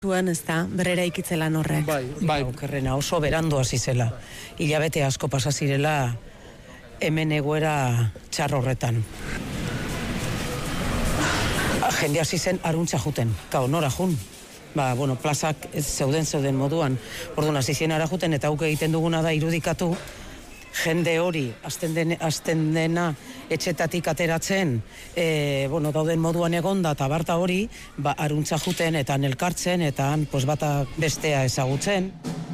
Zuen ez da, berrera ikitzelan horrek. Bai. Okerrena oso berandu hasi zela. Hilabete asko pasa zirela hemen egoera txar horretan. Jende hasi zen aruntza juten, nora jun. Plazak zeuden moduan. Orduan hasi zen ara juten eta hauke egiten duguna da irudikatu jende hori hasten dena etxetatik ateratzen, dauden moduan egonda eta barta hori, aruntza juten eta nelkartzen eta bata bestea ezagutzen.